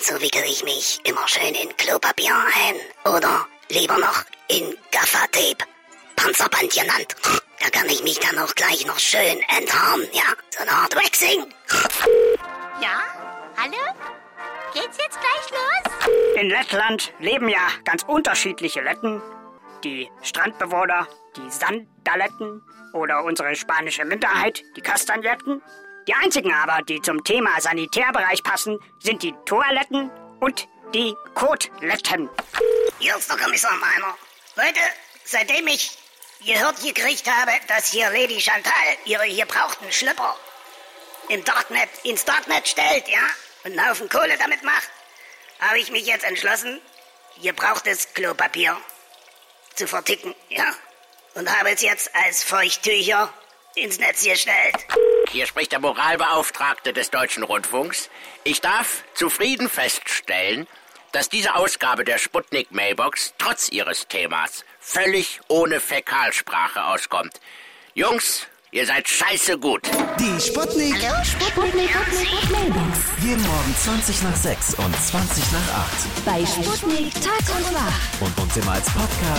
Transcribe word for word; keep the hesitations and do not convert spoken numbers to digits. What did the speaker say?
So wickel ich mich immer schön in Klopapier ein. Oder lieber noch in Gaffertape. Panzerband genannt. Da kann ich mich dann auch gleich noch schön enthaaren, ja? So eine Art Waxing. Ja? Hallo? Geht's jetzt gleich los? In Lettland leben ja ganz unterschiedliche Letten. Die Strandbewohner, die Sandaletten oder unsere spanische Minderheit, die Kastagnetten. Die einzigen aber, die zum Thema Sanitärbereich passen, sind die Toiletten und die Koteletten. Hier ist der Kommissar Meiner. Leute, seitdem ich gehört gekriegt habe, dass hier Lady Chantal ihre gebrauchten Schlüpper im Darknet, ins Darknet stellt, ja, und einen Haufen Kohle damit macht, habe ich mich jetzt entschlossen, gebrauchtes Klopapier zu verticken, ja, und habe es jetzt als Feuchttücher ins Netz gestellt. Hier spricht der Moralbeauftragte des Deutschen Rundfunks. Ich darf zufrieden feststellen, dass diese Ausgabe der Sputnik Mailbox trotz ihres Themas völlig ohne Fäkalsprache auskommt. Jungs, ihr seid scheiße gut. Die Sputnik. Hallo, Sputnik. Sputnik Mailbox. Jeden Morgen zwanzig nach sechs und zwanzig nach acht. Bei Sputnik Tag und Nacht. Und uns immer als Podcast